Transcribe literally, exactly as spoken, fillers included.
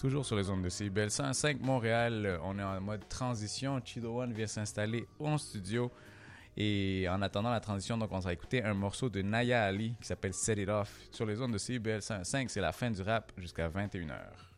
toujours sur les ondes de C I B L cent cinq Montréal. On est en mode transition. Chido One vient s'installer en studio. Et en attendant la transition, donc on va écouter un morceau de Naya Ali qui s'appelle Set It Off sur les ondes de C I B L cent cinq. C'est la fin du rap jusqu'à vingt et une heures.